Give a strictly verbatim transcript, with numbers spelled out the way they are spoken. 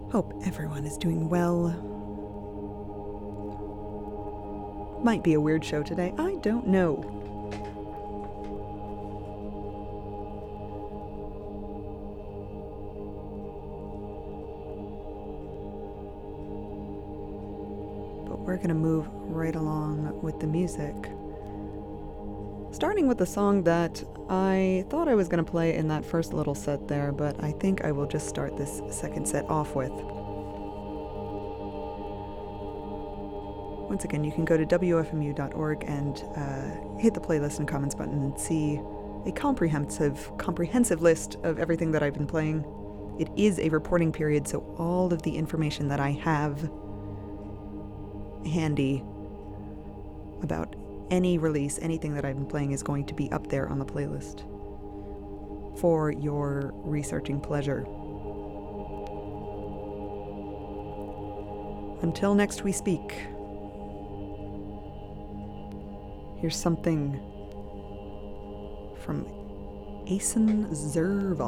Hope everyone is doing well. Might be a weird show today, I don't know. But we're gonna move right along with the music. Starting with the song that I thought I was going to play in that first little set there, but I think I will just start this second set off with. Once again, you can go to W F M U dot org and uh, hit the playlist and comments button and see a comprehensive, comprehensive list of everything that I've been playing. It is a reporting period, so all of the information that I have handy about any release, anything that I've been playing is going to be up there on the playlist for your researching pleasure. Until next we speak, here's something from Asen Zerval.